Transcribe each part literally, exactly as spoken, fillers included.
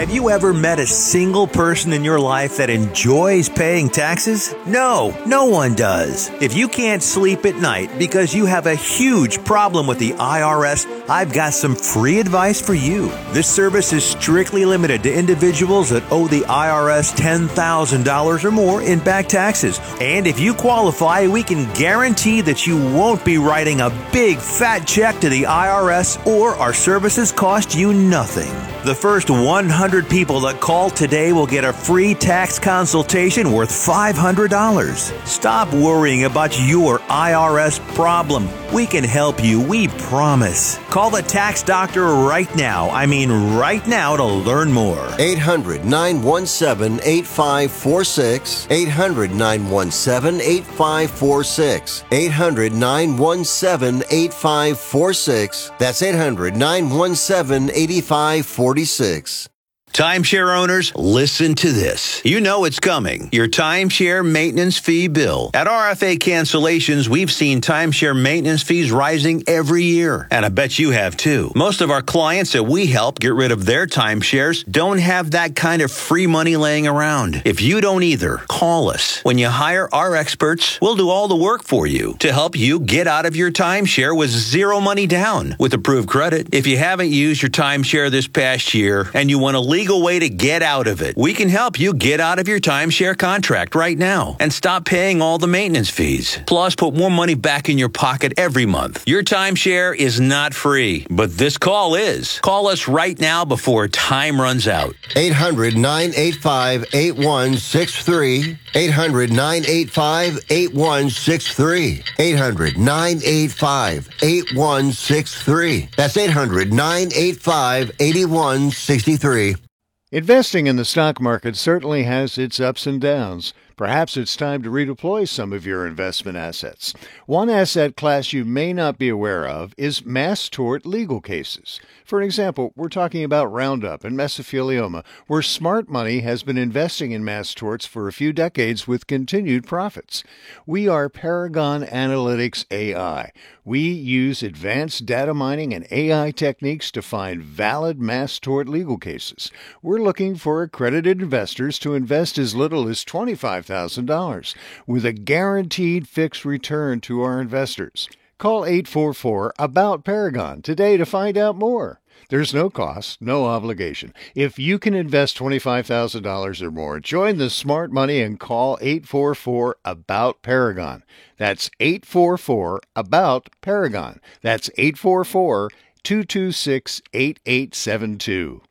Have you ever met a single person in your life that enjoys paying taxes? No, no one does. If you can't sleep at night because you have a huge problem with the I R S, I've got some free advice for you. This service is strictly limited to individuals that owe the I R S ten thousand dollars or more in back taxes. And if you qualify, we can guarantee that you won't be writing a big fat check to the I R S, or our services cost you nothing. The first one hundred people that call today will get a free tax consultation worth five hundred dollars. Stop worrying about your I R S problem. We can help you, we promise. Call the tax doctor right now. I mean right now to learn more. eight hundred, nine one seven, eight five four six. eight hundred, nine one seven, eight five four six. eight hundred, nine one seven, eight five four six. That's eight hundred, nine one seven, eight five four six. Timeshare owners, listen to this. You know it's coming. Your timeshare maintenance fee bill. At R F A Cancellations, we've seen timeshare maintenance fees rising every year. And I bet you have too. Most of our clients that we help get rid of their timeshares don't have that kind of free money laying around. If you don't either, call us. When you hire our experts, we'll do all the work for you to help you get out of your timeshare with zero money down with approved credit. If you haven't used your timeshare this past year and you want to leave legal way to get out of it, we can help you get out of your timeshare contract right now and stop paying all the maintenance fees. Plus, put more money back in your pocket every month. Your timeshare is not free, but this call is. Call us right now before time runs out. eight hundred, nine eight five, eight one six three. eight hundred, nine eight five, eight one six three. eight hundred, nine eight five, eight one six three. That's eight hundred, nine eight five, eight one six three. Investing in the stock market certainly has its ups and downs. Perhaps it's time to redeploy some of your investment assets. One asset class you may not be aware of is mass tort legal cases. For example, we're talking about Roundup and mesothelioma, where smart money has been investing in mass torts for a few decades with continued profits. We are Paragon Analytics A I. We use advanced data mining and A I techniques to find valid mass tort legal cases. We're looking for accredited investors to invest as little as twenty-five thousand dollars with a guaranteed fixed return to our investors. Call eight four four, ABOUT Paragon today to find out more. There's no cost, no obligation. If you can invest twenty-five thousand dollars or more, join the smart money and call eight four four, ABOUT Paragon. That's eight four four, ABOUT Paragon. That's eight four four, two two six, eight eight seven two.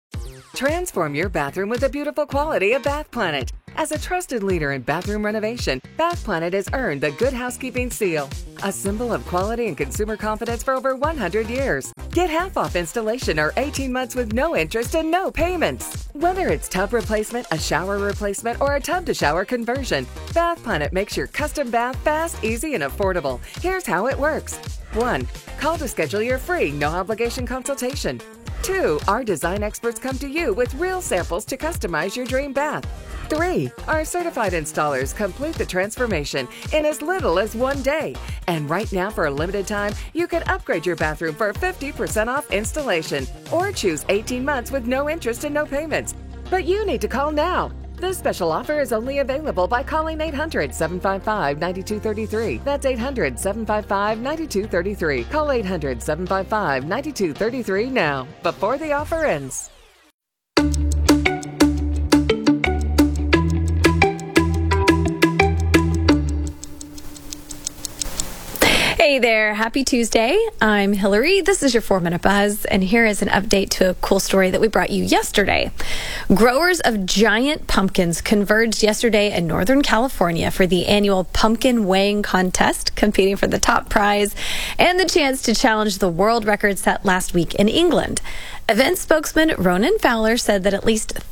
Transform your bathroom with the beautiful quality of Bath Planet. As a trusted leader in bathroom renovation, Bath Planet has earned the Good Housekeeping seal, a symbol of quality and consumer confidence for over one hundred years. Get half off installation or eighteen months with no interest and no payments. Whether it's tub replacement, a shower replacement, or a tub-to-shower conversion, Bath Planet makes your custom bath fast, easy, and affordable. Here's how it works. one. Call to schedule your free, no-obligation consultation. two. Our design experts come to you with real samples to customize your dream bath. three. Our certified installers complete the transformation in as little as one day. And right now, for a limited time, you can upgrade your bathroom for fifty percent off installation or choose eighteen months with no interest and no payments. But you need to call now. This special offer is only available by calling eight hundred, seven five five, nine two three three. That's eight hundred, seven five five, nine two three three. Call eight hundred, seven five five, nine two three three now, before the offer ends. Hey there, happy Tuesday. I'm Hillary. This is your four minute Buzz, and here is an update to a cool story that we brought you yesterday. Growers of giant pumpkins converged yesterday in Northern California for the annual pumpkin weighing contest, competing for the top prize and the chance to challenge the world record set last week in England. Event spokesman Ronan Fowler said that at least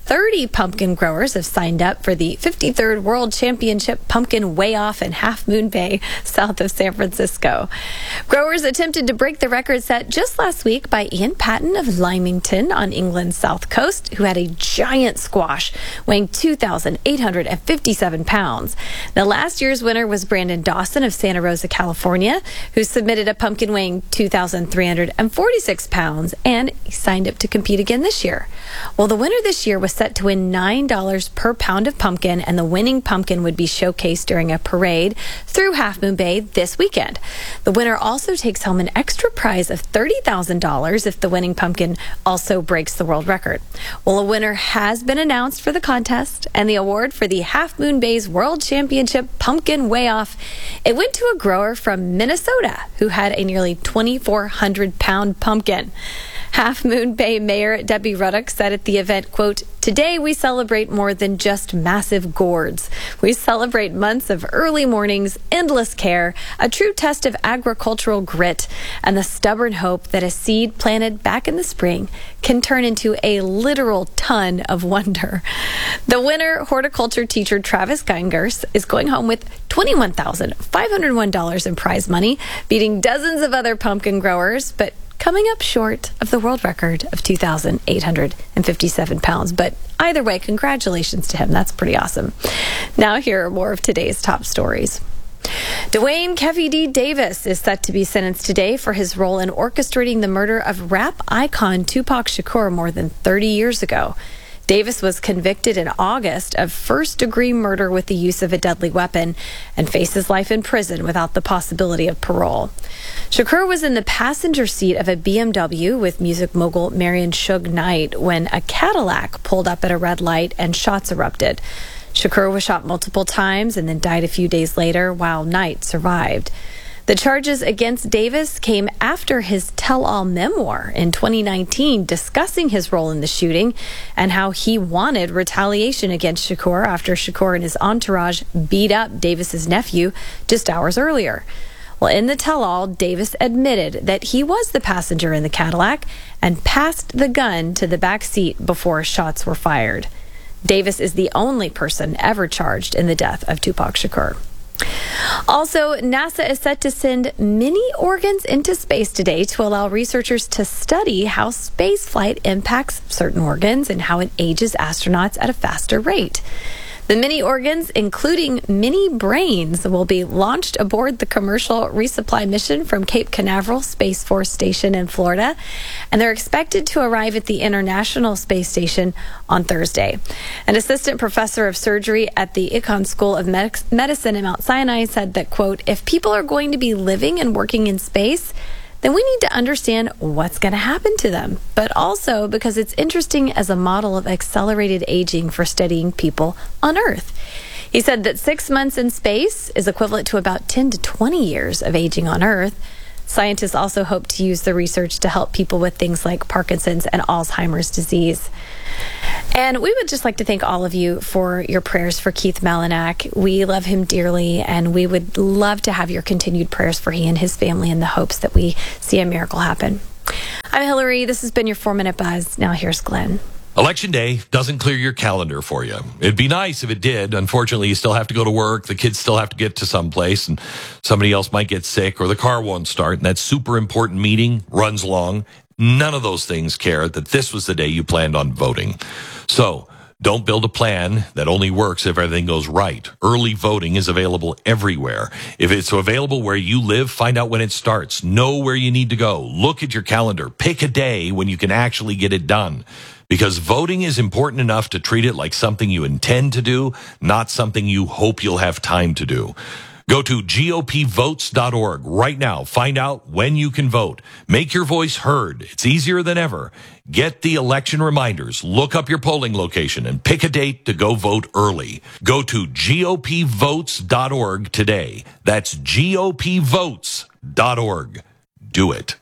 thirty pumpkin growers have signed up for the fifty-third World Championship Pumpkin Way-Off in Half Moon Bay, south of San Francisco. Growers attempted to break the record set just last week by Ian Patton of Lymington on England's south coast, who had a giant squash weighing two thousand eight hundred fifty-seven pounds. Now, last year's winner was Brandon Dawson of Santa Rosa, California, who submitted a pumpkin weighing two thousand three hundred forty-six pounds, and he signed up to compete again this year. Well, the winner this year was set to win nine dollars per pound of pumpkin, and the winning pumpkin would be showcased during a parade through Half Moon Bay this weekend. The winner also takes home an extra prize of thirty thousand dollars if the winning pumpkin also breaks the world record. Well, a winner has been announced for the contest, and the award for the Half Moon Bay's World Championship Pumpkin Way-Off, it went to a grower from Minnesota who had a nearly twenty-four hundred pound pumpkin. Half Moon Bay Mayor Debbie Ruddock said at the event, quote, "Today we celebrate more than just massive gourds. We celebrate months of early mornings, endless care, a true test of agricultural grit, and the stubborn hope that a seed planted back in the spring can turn into a literal ton of wonder." The winner, horticulture teacher Travis Geingers, is going home with twenty-one thousand five hundred one dollars in prize money, beating dozens of other pumpkin growers, but coming up short of the world record of two thousand eight hundred fifty-seven pounds. But either way, congratulations to him. That's pretty awesome. Now here are more of today's top stories. Dwayne Kevy D. Davis is set to be sentenced today for his role in orchestrating the murder of rap icon Tupac Shakur more than thirty years ago. Davis was convicted in August of first-degree murder with the use of a deadly weapon and faces life in prison without the possibility of parole. Shakur was in the passenger seat of a B M W with music mogul Marion Suge Knight when a Cadillac pulled up at a red light and shots erupted. Shakur was shot multiple times and then died a few days later, while Knight survived. The charges against Davis came after his tell-all memoir in twenty nineteen discussing his role in the shooting and how he wanted retaliation against Shakur after Shakur and his entourage beat up Davis's nephew just hours earlier. Well, in the tell-all, Davis admitted that he was the passenger in the Cadillac and passed the gun to the back seat before shots were fired. Davis is the only person ever charged in the death of Tupac Shakur. Also, NASA is set to send mini organs into space today to allow researchers to study how spaceflight impacts certain organs and how it ages astronauts at a faster rate. The mini organs, including mini brains, will be launched aboard the commercial resupply mission from Cape Canaveral Space Force Station in Florida, and they're expected to arrive at the International Space Station on Thursday. An assistant professor of surgery at the Icahn School of Med- Medicine at Mount Sinai said that, quote, "If people are going to be living and working in space, then we need to understand what's going to happen to them, but also because it's interesting as a model of accelerated aging for studying people on Earth." He said that six months in space is equivalent to about ten to twenty years of aging on Earth. Scientists also hope to use the research to help people with things like Parkinson's and Alzheimer's disease. And we would just like to thank all of you for your prayers for Keith Malinak. We love him dearly, and we would love to have your continued prayers for he and his family in the hopes that we see a miracle happen. I'm Hillary. This has been your four-minute buzz. Now here's Glenn. Election day doesn't clear your calendar for you. It'd be nice if it did. Unfortunately, you still have to go to work. The kids still have to get to someplace, and somebody else might get sick, or the car won't start, and that super important meeting runs long. None of those things care that this was the day you planned on voting. So don't build a plan that only works if everything goes right. Early voting is available everywhere. If it's available where you live, find out when it starts. Know where you need to go. Look at your calendar. Pick a day when you can actually get it done. Because voting is important enough to treat it like something you intend to do, not something you hope you'll have time to do. Go to G O P votes dot org right now. Find out when you can vote. Make your voice heard. It's easier than ever. Get the election reminders. Look up your polling location and pick a date to go vote early. Go to G O P votes dot org today. That's G O P votes dot org. Do it.